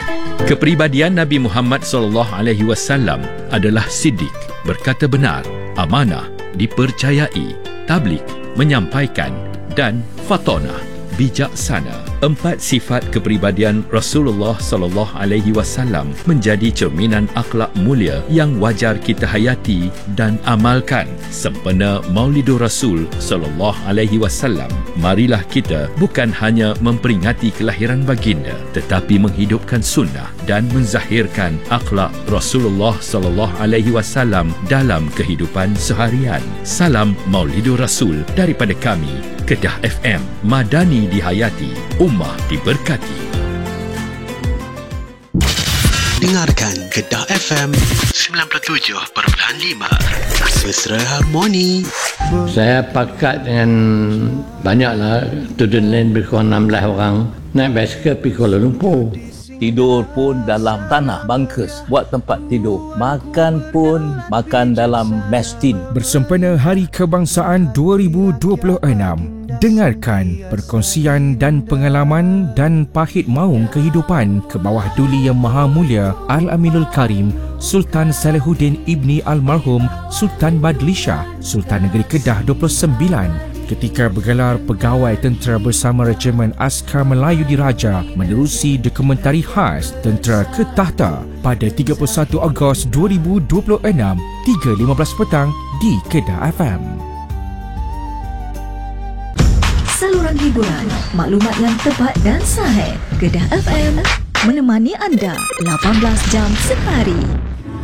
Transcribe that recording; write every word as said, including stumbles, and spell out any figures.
Kepribadian Nabi Muhammad sallallahu alaihi wasallam adalah siddiq, berkata benar, amanah, dipercayai, tabligh, menyampaikan, dan fatonah, bijaksana. Empat sifat kepribadian Rasulullah sallallahu alaihi wasallam menjadi cerminan akhlak mulia yang wajar kita hayati dan amalkan. Sempena Maulidur Rasul sallallahu alaihi wasallam, marilah kita bukan hanya memperingati kelahiran baginda, tetapi menghidupkan sunnah dan menzahirkan akhlak Rasulullah sallallahu alaihi wasallam dalam kehidupan seharian. Salam Maulidur Rasul daripada kami, Kedah F M, Madani dihayati, ummah diberkati. Dengarkan Kedah F M sembilan puluh tujuh perpuluhan lima, Mesra Harmoni. Saya pakat dengan banyaklah student lain, lebih kurang enam belas orang, naik basikal pergi Kuala Lumpur. Tidur pun dalam tanah, bunkers, buat tempat tidur. Makan pun makan dalam mess tin. Bersempena Hari Kebangsaan dua ribu dua puluh enam, dengarkan perkongsian dan pengalaman dan pahit maung kehidupan ke bawah duli Yang Maha Mulia Al-Aminul Karim Sultan Salihuddin Ibni Almarhum Sultan Badlisha, Sultan Negeri Kedah dua puluh sembilan, ketika bergelar pegawai tentera bersama Regimen Askar Melayu Diraja menerusi dokumentari khas Tentera ke Tahta pada tiga puluh satu Ogos dua ribu dua puluh enam, tiga lima belas petang di Kedah F M. Saluran hiburan, maklumat yang tepat dan sahih. Kedah F M menemani anda lapan belas jam sehari.